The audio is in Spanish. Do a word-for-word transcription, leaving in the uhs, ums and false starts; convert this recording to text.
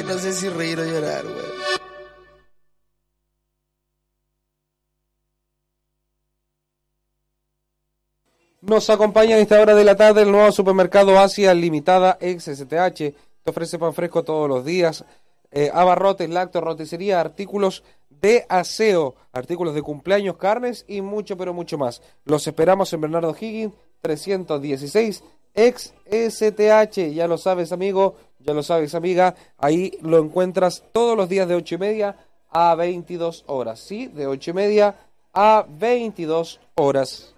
no sé si reír o llorar, güey. Nos acompaña en esta hora de la tarde el nuevo supermercado Asia Limitada ex S T H. Te ofrece pan fresco todos los días, eh, abarrotes, lácteos, roticería, artículos de aseo, artículos de cumpleaños, carnes y mucho, pero mucho más. Los esperamos en Bernardo Higgins, trescientos dieciséis, ex S T H. Ya lo sabes, amigo, ya lo sabes, amiga. Ahí lo encuentras todos los días de ocho y media a veintidós horas. Sí, de ocho y media a veintidós horas.